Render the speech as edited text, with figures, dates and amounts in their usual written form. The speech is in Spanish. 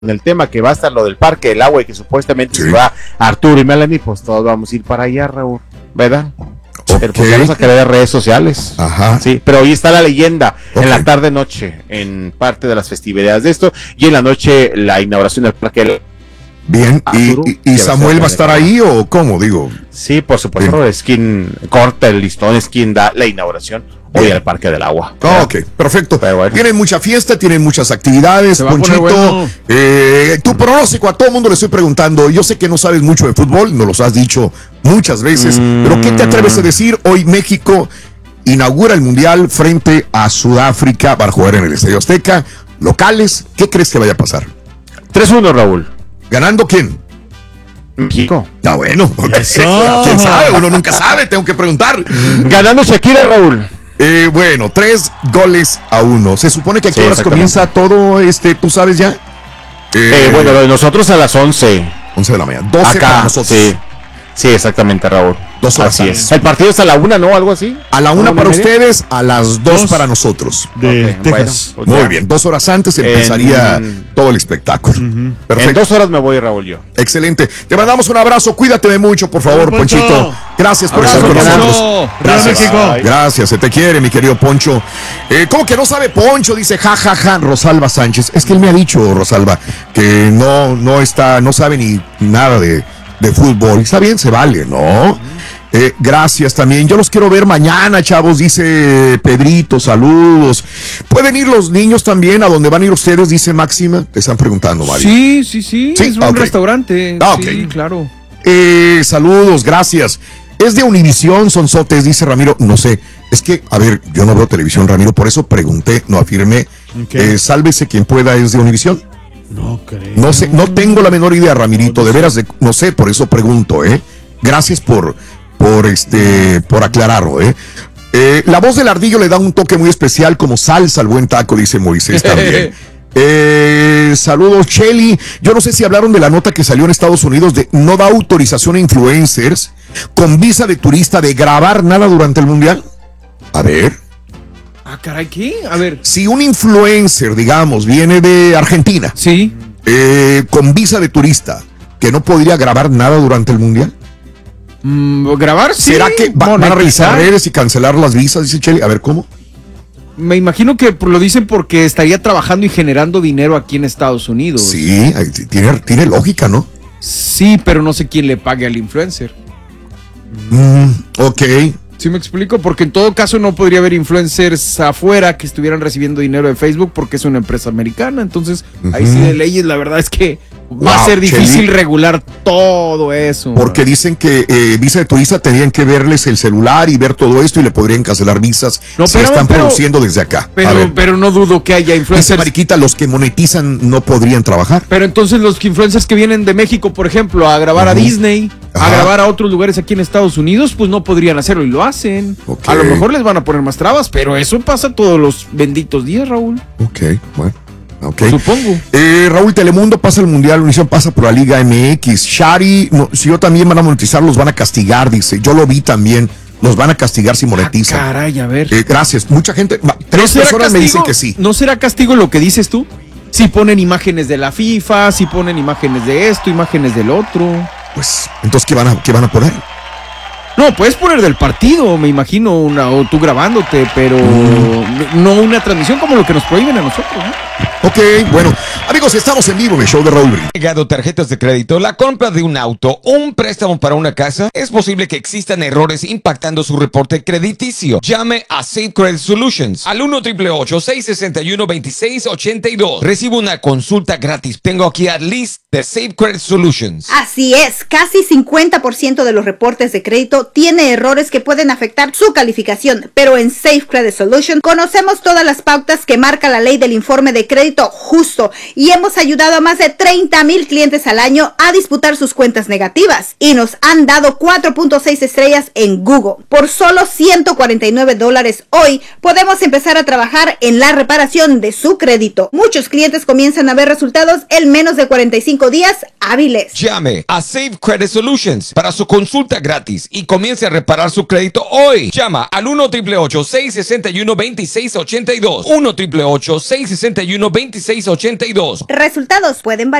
el tema que va a estar lo del Parque del Agua y que supuestamente Sí. se va Arturo y Melanie, pues todos vamos a ir para allá, Raúl, ¿verdad? Pero pues ya Ok. nos sacaré de redes sociales. Ajá. Sí, pero hoy está la leyenda Ok. en la tarde-noche, en parte de las festividades de esto, y en la noche la inauguración del Parque del... Bien, Arturo, ¿y que Samuel va a ser estar ahí o cómo? Digo, Sí, por supuesto, Bien. es quien corta el listón, es quien da la inauguración hoy Bien. al Parque del Agua. ok, perfecto. Pero bueno. Tienen mucha fiesta, tienen muchas actividades. Se va a poner Ponchito, bueno. tu pronóstico, a todo el mundo le estoy preguntando. Yo sé que no sabes mucho de fútbol, nos los has dicho muchas veces, pero ¿qué te atreves a decir? Hoy México inaugura el Mundial frente a Sudáfrica para jugar en el Estadio Azteca. Locales, ¿qué crees que vaya a pasar? 3-1, Raúl. ¿Ganando quién? México. Ah, bueno, quién sabe, uno nunca sabe, tengo que preguntar. Ganando Shakira, Raúl. Bueno, 3-1. Se supone que a qué Sí, horas exactamente. comienza todo, ¿tú sabes ya? Bueno, lo de nosotros a las 11. 11 de la mañana, 12 para Acá, nosotros. sí. Sí, exactamente, Raúl. 2 horas Así antes. es. El partido es a la 1, ¿no? Algo así. A la 1 para y media? ustedes, a las 2 Dos. para nosotros. De Ok, Texas. bueno, pues Muy ya. bien, 2 horas antes empezaría todo el espectáculo. En Perfecto. 2 horas me voy, Raúl, yo. Excelente. Te mandamos un abrazo, cuídate mucho, por favor, Poncho. Ponchito. Gracias por Abrazo, estar con Poncho. nosotros. Viva Gracias. México. Gracias, se te quiere, mi querido Poncho. ¿Cómo que no sabe Poncho? Dice ja, Rosalba Sánchez. Es que él me ha dicho, Rosalba, que no sabe ni nada de fútbol. Está bien, se vale, ¿no? Gracias también. Yo los quiero ver mañana, chavos, dice Pedrito, saludos. ¿Pueden ir los niños también a donde van a ir ustedes? Dice Máxima. Te están preguntando, Mario. Sí, Sí, es un ok. restaurante. Ah, Sí, ok. claro. Saludos, gracias. Es de Univisión, Sonsotes, dice Ramiro. No sé, es que, a ver, yo no veo televisión, Ramiro, por eso pregunté, no afirmé. Ok. Sálvese quien pueda, es de Univisión. No creo. No sé, no tengo la menor idea, Ramirito, de veras, no sé, por eso pregunto, Gracias por aclararlo, La voz del ardillo le da un toque muy especial como salsa al buen taco, dice Moisés también. Saludos, Shelly. Yo no sé si hablaron de la nota que salió en Estados Unidos de no da autorización a influencers con visa de turista de grabar nada durante el mundial. A ver, Ah, caray, ¿qué? A ver. si un influencer, digamos, viene de Argentina Sí. con visa de turista, que no podría grabar nada durante el mundial. ¿Grabar? Sí. ¿Será que van a Monetizar. revisar redes y cancelar las visas? Dice Shelly. A ver, ¿cómo? Me imagino que lo dicen porque estaría trabajando y generando dinero aquí en Estados Unidos. Sí, tiene lógica, ¿no? Sí, pero no sé quién le pague al influencer. Ok. ¿Sí me explico? Porque en todo caso no podría haber influencers afuera que estuvieran recibiendo dinero de Facebook porque es una empresa americana. Entonces, ahí sí de leyes, la verdad es que va a Wow, ser difícil Shelly. regular todo eso. Porque dicen que visa de turista tenían que verles el celular y ver todo esto y le podrían cancelar visas No, si pero- están pero- produciendo desde acá. A ver, Pero no dudo que haya dice influencers. Mariquita, los que monetizan no podrían trabajar. Pero entonces los influencers que vienen de México, por ejemplo, a grabar a Disney, Ajá. a grabar a otros lugares aquí en Estados Unidos, pues no podrían hacerlo y lo hacen. Ok. A lo mejor les van a poner más trabas, pero eso pasa todos los benditos días, Raúl. Ok, bueno. Ok. Supongo. Raúl, Telemundo pasa el Mundial, Univision pasa por la Liga MX. Shari, si yo también van a monetizar, los van a castigar, dice. Yo lo vi también. Los van a castigar si monetizan. Caray, a ver. Gracias. Mucha gente, ¿No 3 será personas me dicen castigo? que sí. ¿No será castigo lo que dices tú? Si ponen imágenes de la FIFA, si ponen imágenes de esto, imágenes del otro. Pues, entonces, ¿qué van a poner? No, puedes poner del partido, me imagino, o tú grabándote, pero no una transmisión como lo que nos prohíben a nosotros, ¿no? Ok, bueno. Amigos, estamos en vivo en el show de Raúl Brindis. Llegado tarjetas de crédito, la compra de un auto o un préstamo para una casa, es posible que existan errores impactando su reporte crediticio. Llame a Safe Credit Solutions al 1-888-661-2682. Recibe una consulta gratis. Tengo aquí a Liz de Safe Credit Solutions. Así es, casi 50% de los reportes de crédito tiene errores que pueden afectar su calificación, pero en Safe Credit Solution conocemos todas las pautas que marca la ley del informe de crédito justo y hemos ayudado a más de 30,000 clientes al año a disputar sus cuentas negativas y nos han dado 4.6 estrellas en Google. Por solo $149 hoy podemos empezar a trabajar en la reparación de su crédito. Muchos clientes comienzan a ver resultados en menos de 45 5 días hábiles. Llame a Safe Credit Solutions para su consulta gratis y comience a reparar su crédito hoy. Llama al 1-888-661-2682. 1-888-661-2682. Resultados pueden variar.